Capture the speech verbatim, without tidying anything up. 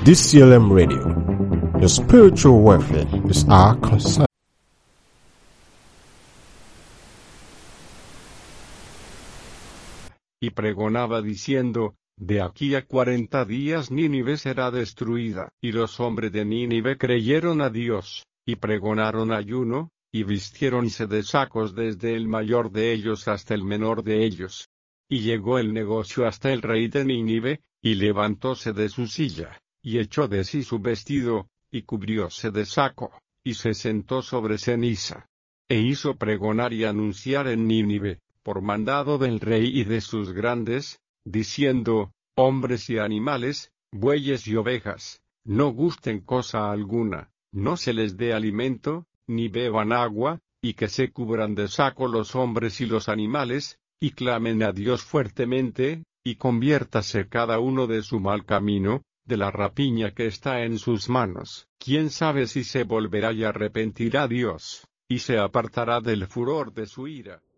D C L M Radio. Your spiritual welfare is our concern. Y pregonaba diciendo: de aquí a cuarenta días Nínive será destruida. Y los hombres de Nínive creyeron a Dios, y pregonaron ayuno, y vistiéronse de sacos desde el mayor de ellos hasta el menor de ellos. Y llegó el negocio hasta el rey de Nínive, y levantóse de su silla, y echó de sí su vestido, y cubrióse de saco, y se sentó sobre ceniza. E hizo pregonar y anunciar en Nínive, por mandado del rey y de sus grandes, diciendo: hombres y animales, bueyes y ovejas, no gusten cosa alguna, no se les dé alimento, ni beban agua, y que se cubran de saco los hombres y los animales, y clamen a Dios fuertemente, y conviértase cada uno de su mal camino, de la rapiña que está en sus manos. Quién sabe si se volverá y arrepentirá Dios, y se apartará del furor de su ira.